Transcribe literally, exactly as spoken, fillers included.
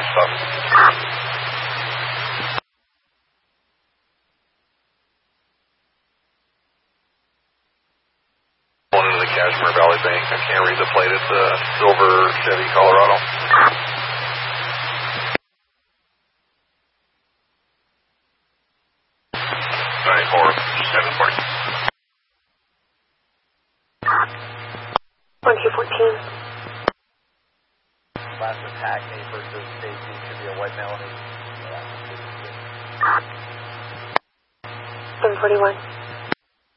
and stuff. Going into the Cashmere Valley Bank. I can't read the plate. It's a silver Chevy Colorado. ninety-four, seven forty. one two fourteen. Last attack, A versus Stacy, should be a white male. seven forty-one.